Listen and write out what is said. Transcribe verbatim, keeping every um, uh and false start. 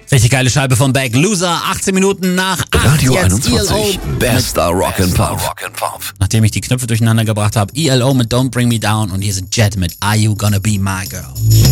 Richtig geile Scheibe von Beck. Loser, achtzehn Minuten nach acht. Radio Jetzt E L O einundzwanzig, bester Rock'n'Pop. Nachdem ich die Knöpfe durcheinander gebracht habe, E L O mit Don't Bring Me Down und hier sind Jet mit Are You Gonna Be My Girl.